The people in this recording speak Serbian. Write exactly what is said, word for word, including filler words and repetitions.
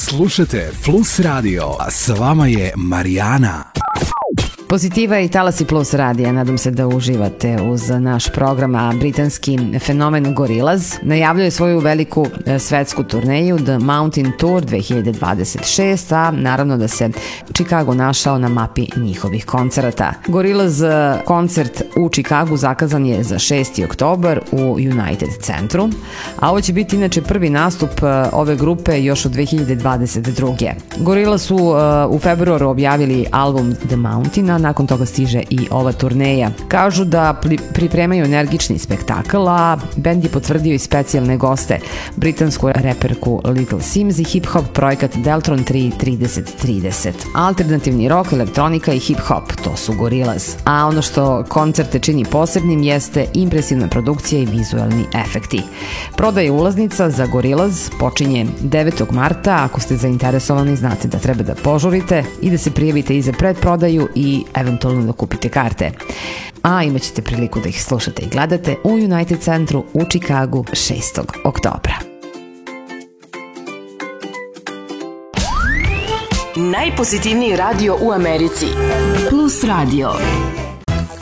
Slušajte Plus Radio, a s vama je Marijana. Pozitiva i Talasi Plus radija, nadam se da uživate uz naš program, a britanski fenomen Gorillaz najavljuje svoju veliku svetsku turneju The Mountain Tour dve hiljade dvadeset šest, a naravno da se Chicago našao na mapi njihovih koncerata. Gorillaz koncert u Chicagu zakazan je za šesti oktobar u United centru, a ovo će biti inače prvi nastup ove grupe još od dve hiljade dvadeset druge. Gorillaz su u februaru objavili album The Mountain, a nakon toga stiže i ova turneja. Kažu da pripremaju energični spektakl, a bend je potvrdio i specijalne goste, britansku reperku Little Sims i hip-hop projekat Deltron tri trideset trideset. Alternativni rock, elektronika i hip-hop, to su Gorillaz. A ono što koncerte čini posebnim jeste impresivna produkcija i vizualni efekti. Prodaja ulaznica za Gorillaz počinje devetog marta, ako ste zainteresovani znate da treba da požurite i da se prijavite i za predprodaju i eventualno da kupite karte. A imat ćete priliku da ih slušate i gledate u United centru u Chicagu šestog oktobra. Najpozitivniji radio u Americi. Plus Radio.